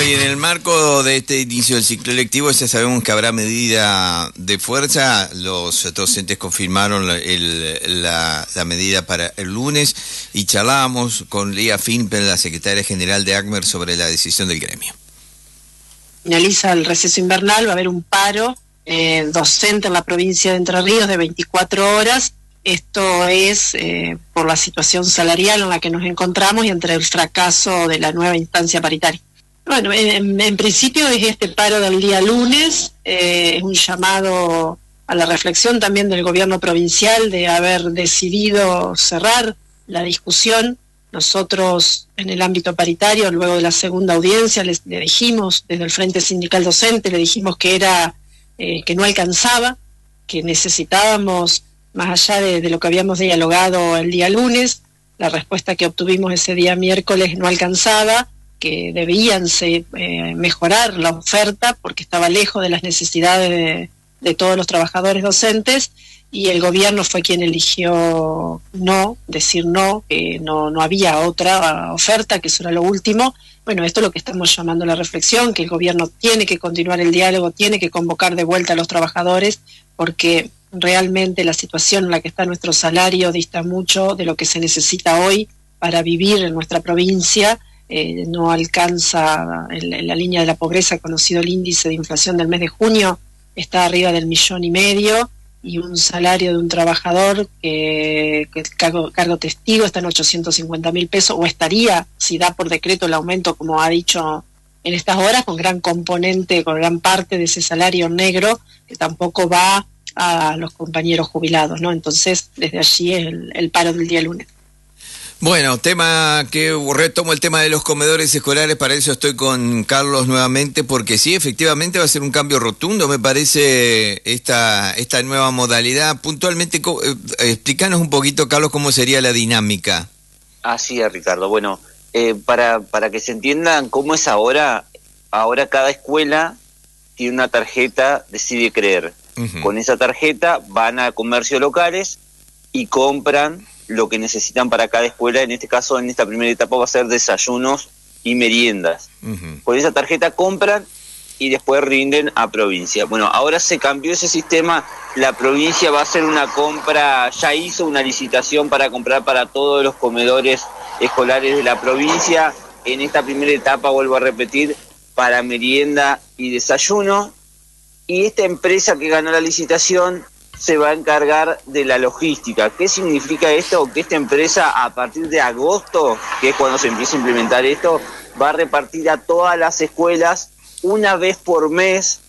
y en el marco de este inicio del ciclo lectivo ya sabemos que habrá medida de fuerza. Los docentes confirmaron la medida para el lunes y charlábamos con Lía Finpen, la secretaria general de ACMER, sobre la decisión del gremio. Finaliza el receso invernal, va a haber un paro docente en la provincia de Entre Ríos de 24 horas. Esto es por la situación salarial en la que nos encontramos y entre el fracaso de la nueva instancia paritaria. Bueno, en principio es este paro del día lunes, es un llamado a la reflexión también del gobierno provincial de haber decidido cerrar la discusión. Nosotros en el ámbito paritario, luego de la segunda audiencia, le dijimos desde el Frente Sindical Docente, le dijimos que era que no alcanzaba, que necesitábamos, más allá de lo que habíamos dialogado el día lunes, la respuesta que obtuvimos ese día miércoles no alcanzaba, que debían mejorar la oferta porque estaba lejos de las necesidades de todos los trabajadores docentes, y el gobierno fue quien eligió decir no, que no había otra oferta, que eso era lo último. Bueno, esto es lo que estamos llamando la reflexión, que el gobierno tiene que continuar el diálogo, tiene que convocar de vuelta a los trabajadores, porque realmente la situación en la que está nuestro salario dista mucho de lo que se necesita hoy para vivir en nuestra provincia. No alcanza en la línea de la pobreza, conocido el índice de inflación del mes de junio, está arriba del 1,5 millones, y un salario de un trabajador que el cargo testigo está en 850.000 pesos, o estaría, si da por decreto el aumento, como ha dicho en estas horas, con gran componente, con gran parte de ese salario negro, que tampoco va a los compañeros jubilados, ¿no? Entonces, desde allí es el paro del día lunes. Bueno, tema que retomo el tema de los comedores escolares. Para eso estoy con Carlos nuevamente, porque sí, efectivamente va a ser un cambio rotundo, me parece, esta nueva modalidad. Puntualmente, explícanos un poquito, Carlos, cómo sería la dinámica. Así es, Ricardo. Bueno, para que se entiendan cómo es ahora cada escuela tiene una tarjeta Decide Creer. Uh-huh. Con esa tarjeta van a comercios locales y compran lo que necesitan para cada escuela. En este caso, en esta primera etapa va a ser desayunos y meriendas. Uh-huh. Con esa tarjeta compran y después rinden a provincia. Bueno, ahora se cambió ese sistema, la provincia va a hacer una compra, ya hizo una licitación para comprar para todos los comedores escolares de la provincia. En esta primera etapa, vuelvo a repetir, para merienda y desayuno, y esta empresa que ganó la licitación se va a encargar de la logística. ¿Qué significa esto? Que esta empresa, a partir de agosto, que es cuando se empieza a implementar esto, va a repartir a todas las escuelas una vez por mes,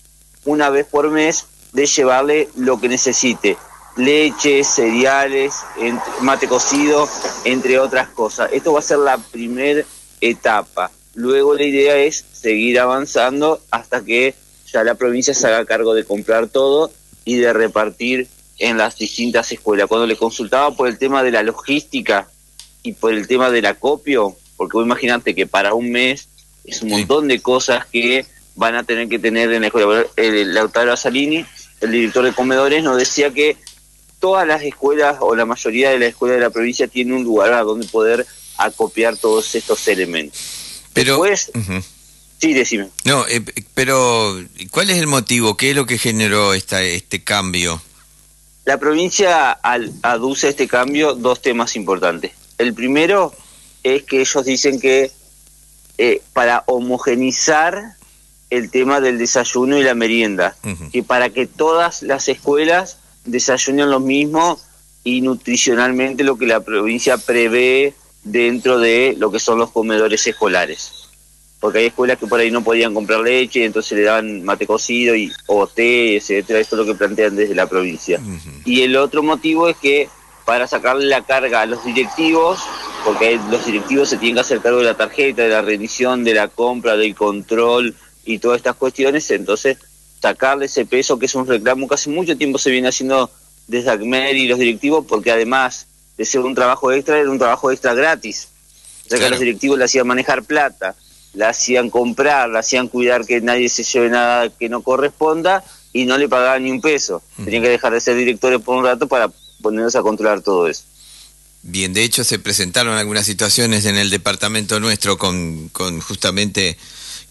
de llevarle lo que necesite: leche, cereales, mate cocido, entre otras cosas. Esto va a ser la primera etapa. Luego la idea es seguir avanzando hasta que ya la provincia se haga cargo de comprar todo y de repartir en las distintas escuelas. Cuando le consultaba por el tema de la logística y por el tema del acopio, porque vos imaginate que para un mes es un montón de cosas que van a tener que tener en la escuela. El Lautaro Salini, el director de comedores, nos decía que todas las escuelas, o la mayoría de las escuelas de la provincia, tienen un lugar a donde poder acopiar todos estos elementos. Pero, después, uh-huh. Sí, decime. No, pero ¿cuál es el motivo? ¿Qué es lo que generó este cambio? La provincia aduce a este cambio dos temas importantes. El primero es que ellos dicen que para homogenizar el tema del desayuno y la merienda, uh-huh. que para que todas las escuelas desayunen lo mismo y nutricionalmente lo que la provincia prevé dentro de lo que son los comedores escolares. Porque hay escuelas que por ahí no podían comprar leche, entonces le daban mate cocido o té, etcétera. Esto es lo que plantean desde la provincia. Uh-huh. Y el otro motivo es que para sacarle la carga a los directivos, porque los directivos se tienen que hacer cargo de la tarjeta, de la rendición, de la compra, del control y todas estas cuestiones, entonces sacarle ese peso, que es un reclamo que hace mucho tiempo se viene haciendo desde ACMER y los directivos, porque además de ser un trabajo extra, era un trabajo extra gratis. O sea, claro, que a los directivos le hacían manejar plata, la hacían comprar, la hacían cuidar que nadie se lleve nada que no corresponda, y no le pagaban ni un peso. Uh-huh. Tenían que dejar de ser directores por un rato para ponernos a controlar todo eso. Bien, de hecho se presentaron algunas situaciones en el departamento nuestro con justamente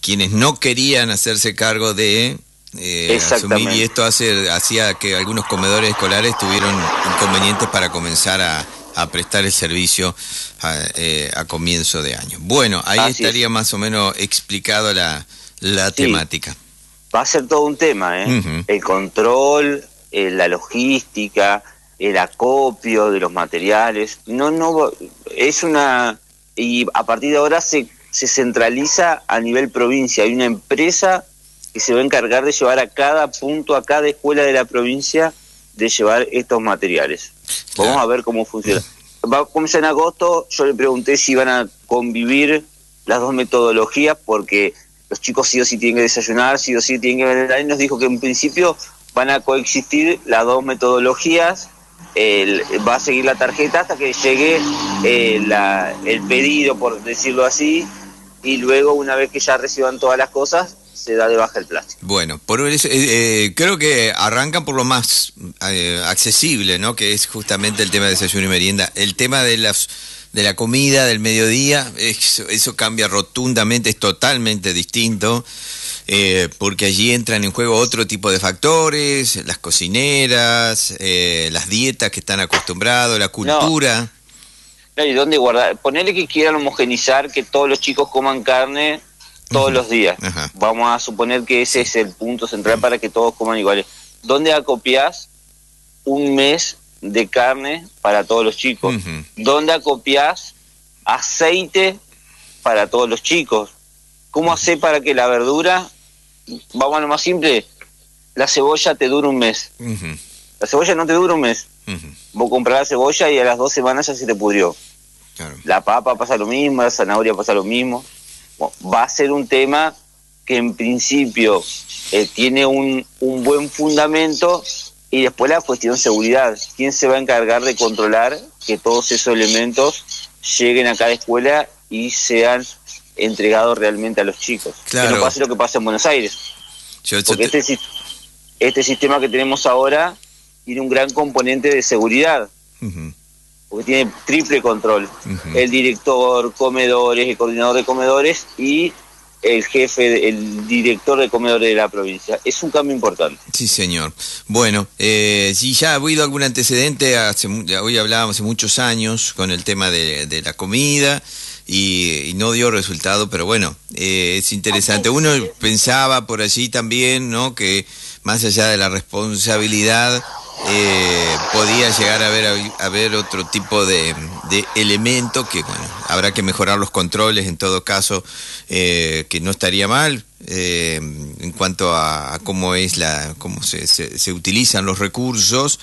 quienes no querían hacerse cargo de asumir, y esto hacía que algunos comedores escolares tuvieron inconvenientes para comenzar a prestar el servicio a comienzo de año. Bueno, ahí Así estaría es. más o menos explicado la temática. Va a ser todo un tema, Uh-huh. El control, la logística, el acopio de los materiales. Es una... Y a partir de ahora se centraliza a nivel provincia. Hay una empresa que se va a encargar de llevar a cada punto, a cada escuela de la provincia, de llevar estos materiales. Claro. Vamos a ver cómo funciona. Va a comenzar en agosto. Yo le pregunté si iban a convivir las dos metodologías, porque los chicos sí o sí tienen que desayunar, sí o sí tienen que merendar, y nos dijo que en principio van a coexistir las dos metodologías. Va a seguir la tarjeta hasta que llegue el pedido, por decirlo así, y luego, una vez que ya reciban todas las cosas, se da de baja el plástico. Bueno, por eso, creo que arrancan por lo más accesible, ¿no? Que es justamente el tema de desayuno y merienda. El tema de la comida del mediodía, eso cambia rotundamente, es totalmente distinto, porque allí entran en juego otro tipo de factores, las cocineras, las dietas que están acostumbrados, la cultura. No, ¿y dónde guardar? Ponele que quieran homogenizar, que todos los chicos coman carne todos los días. Ajá. Vamos a suponer que ese es el punto central para que todos coman iguales. ¿Dónde acopiás un mes de carne para todos los chicos? Uh-huh. ¿Dónde acopiás aceite para todos los chicos? ¿Cómo hacer para que la verdura, vamos a lo más simple, la cebolla te dure un mes? Uh-huh. La cebolla no te dura un mes. Uh-huh. Vos comprás la cebolla y a las 2 semanas ya se te pudrió. Claro. La papa pasa lo mismo, la zanahoria pasa lo mismo. Bueno, va a ser un tema que en principio tiene un buen fundamento, y después la cuestión seguridad. ¿Quién se va a encargar de controlar que todos esos elementos lleguen a cada escuela y sean entregados realmente a los chicos? Claro. Que no pase lo que pasa en Buenos Aires. Porque este sistema que tenemos ahora tiene un gran componente de seguridad. Uh-huh. Porque tiene triple control. Uh-huh. El director, comedores, el coordinador de comedores y el jefe, el director de comedores de la provincia. Es un cambio importante. Sí, señor. Bueno, si ya ha habido algún antecedente, hoy hablábamos hace muchos años con el tema de la comida y no dio resultado, pero bueno, es interesante. Uno pensaba por allí también, ¿no?, que más allá de la responsabilidad, podía llegar a haber otro tipo de elemento que, bueno, habrá que mejorar los controles en todo caso, que no estaría mal, en cuanto a cómo se utilizan los recursos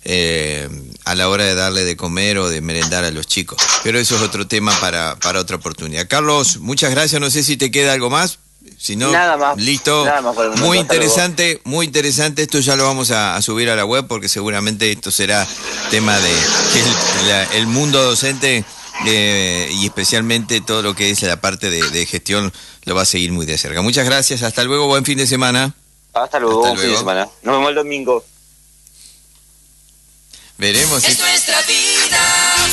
a la hora de darle de comer o de merendar a los chicos. Pero eso es otro tema para otra oportunidad. Carlos, muchas gracias. No sé si te queda algo más. Si no, nada más. Listo. Nada más por el momento. Muy interesante, muy interesante. Esto ya lo vamos a subir a la web, porque seguramente esto será tema de que el mundo docente, y especialmente todo lo que es la parte de gestión, lo va a seguir muy de cerca. Muchas gracias. Hasta luego. Buen fin de semana. Hasta luego. Buen fin de semana. Nos vemos el domingo. Veremos. Es nuestra vida.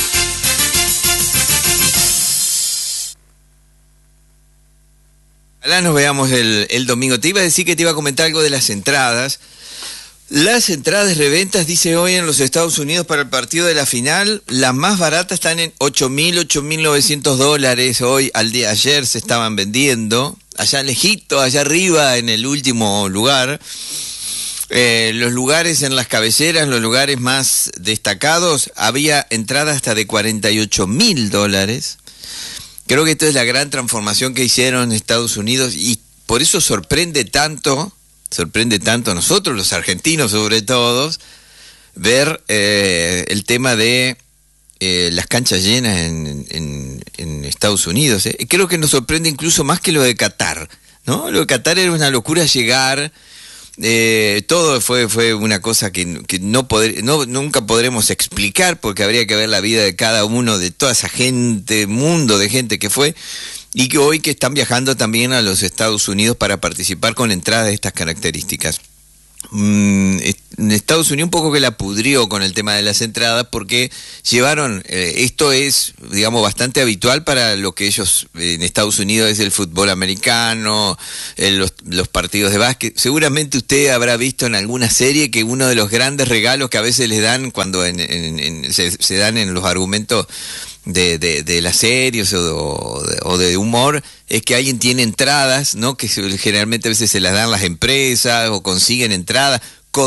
Ojalá nos veamos el domingo. Te iba a decir que te iba a comentar algo de las entradas. Las entradas de reventas, dice hoy en los Estados Unidos para el partido de la final, las más baratas están en $8.900 hoy. Ayer se estaban vendiendo, allá lejito, allá arriba en el último lugar. Los lugares en las cabeceras, los lugares más destacados, había entradas hasta de $48.000. Creo que esto es la gran transformación que hicieron en Estados Unidos, y por eso sorprende tanto a nosotros, los argentinos sobre todo, ver el tema de las canchas llenas en Estados Unidos. Creo que nos sorprende incluso más que lo de Qatar, ¿no? Lo de Qatar era una locura llegar. Todo fue una cosa que nunca podremos explicar, porque habría que ver la vida de cada uno, de toda esa gente, mundo de gente que fue, y que hoy que están viajando también a los Estados Unidos para participar con entradas de estas características. en Estados Unidos un poco que la pudrió con el tema de las entradas, porque llevaron, esto es, digamos, bastante habitual para lo que ellos en Estados Unidos es el fútbol americano, los partidos de básquet. Seguramente usted habrá visto en alguna serie que uno de los grandes regalos que a veces les dan cuando se dan en los argumentos de las series o de humor, es que alguien tiene entradas, ¿no? Que generalmente a veces se las dan las empresas o consiguen entradas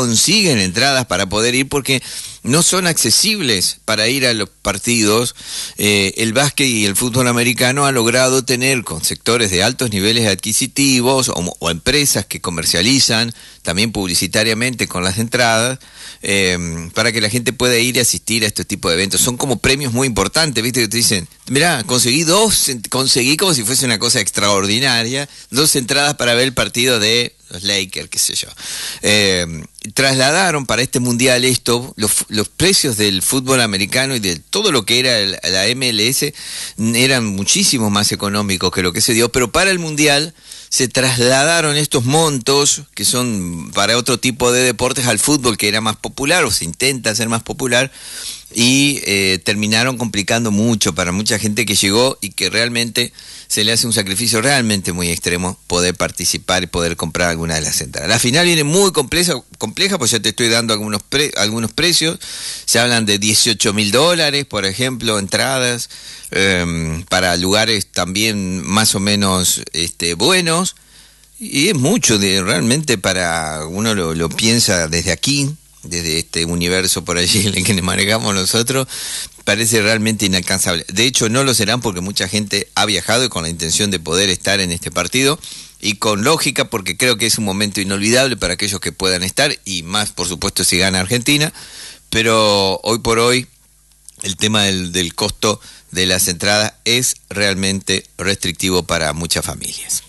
para poder ir, porque no son accesibles para ir a los partidos. El básquet y el fútbol americano ha logrado tener con sectores de altos niveles adquisitivos o empresas que comercializan también publicitariamente con las entradas, para que la gente pueda ir y asistir a este tipo de eventos. Son como premios muy importantes, ¿viste? Que te dicen, mirá, conseguí como si fuese una cosa extraordinaria, 2 entradas para ver el partido de los Lakers, qué sé yo. Trasladaron para este mundial los precios del fútbol americano y de todo lo que era la MLS eran muchísimo más económicos que lo que se dio, pero para el mundial se trasladaron estos montos que son para otro tipo de deportes al fútbol, que era más popular o se intenta ser más popular, y terminaron complicando mucho para mucha gente que llegó y que realmente se le hace un sacrificio realmente muy extremo poder participar y poder comprar alguna de las entradas. La final viene muy compleja, pues ya te estoy dando algunos precios. Se hablan de $18,000, por ejemplo, entradas para lugares también más o menos buenos, y es mucho realmente para uno lo piensa desde aquí, desde este universo por allí en el que nos manejamos nosotros, parece realmente inalcanzable. De hecho, no lo serán porque mucha gente ha viajado y con la intención de poder estar en este partido, y con lógica, porque creo que es un momento inolvidable para aquellos que puedan estar, y más, por supuesto, si gana Argentina. Pero hoy por hoy, el tema del costo de las entradas es realmente restrictivo para muchas familias.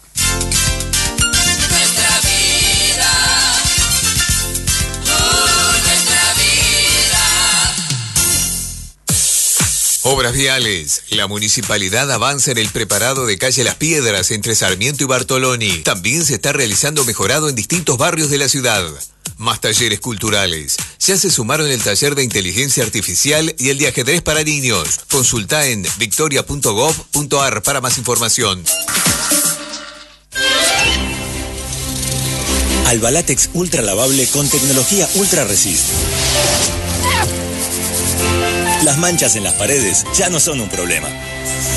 Obras viales. La municipalidad avanza en el preparado de calle Las Piedras entre Sarmiento y Bartoloni. También se está realizando mejorado en distintos barrios de la ciudad. Más talleres culturales. Ya se sumaron el taller de inteligencia artificial y el de ajedrez para niños. Consulta en victoria.gov.ar para más información. Albalatex ultra lavable con tecnología Ultra Resist. Las manchas en las paredes ya no son un problema.